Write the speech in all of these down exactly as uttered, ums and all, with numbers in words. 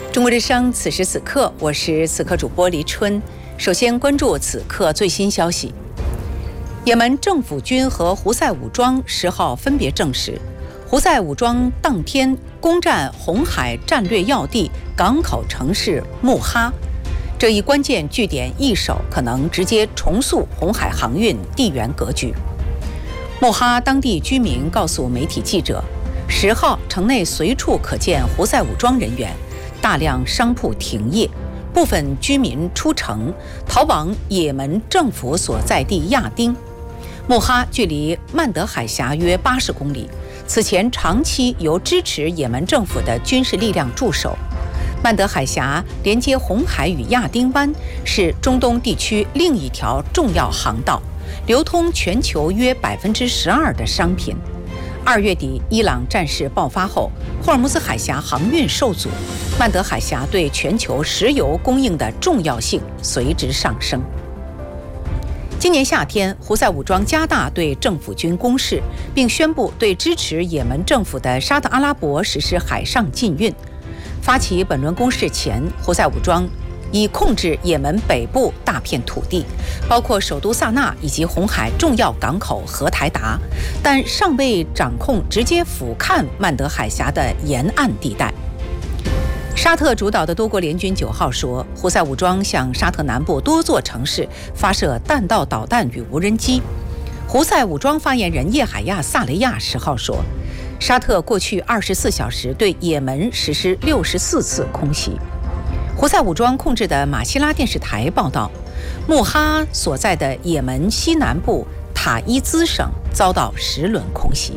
中国之声，此时此刻，我是此刻主播黎春。首先关注此刻最新消息。也门政府军和胡塞武装十号分别证实，胡塞武装当天攻占红海战略要地港口城市穆哈，这一关键据点易手，可能直接重塑红海航运地缘格局。穆哈当地居民告诉媒体记者，十号城内随处可见胡塞武装人员，大量商铺停业，部分居民出城逃往也门政府所在地亚丁。穆哈距离曼德海峡约八十公里，此前长期由支持也门政府的军事力量驻守。曼德海峡连接红海与亚丁湾，是中东地区另一条重要航道，流通全球约百分之十二的商品。二月底，伊朗战事爆发后，霍尔木兹海峡航运受阻，曼德海峡对全球石油供应的重要性随之上升。今年夏天，胡塞武装加大对政府军攻势，并宣布对支持也门政府的沙特阿拉伯实施海上禁运。发起本轮攻势前，胡塞武装已控制也门北部大片土地，包括首都萨那以及红海重要港口荷台达，但尚未掌控直接俯瞰曼德海峡的沿岸地带。沙特主导的多国联军九号说，胡塞武装向沙特南部多座城市发射弹道导弹与无人机。胡塞武装发言人叶海亚·萨雷亚十号说，沙特过去二十四小时对也门实施六十四次空袭。胡塞武装控制的马希拉电视台报道，穆哈所在的也门西南部塔伊兹省遭到十轮空袭。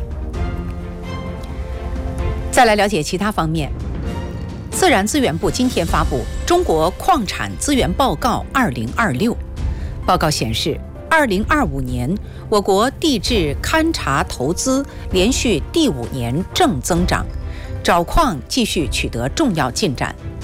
再来了解其他方面。自然资源部今天发布《中国矿产资源报告二零二六》，报告显示，二零二五年我国地质勘察投资连续第五年正增长，找矿继续取得重要进展。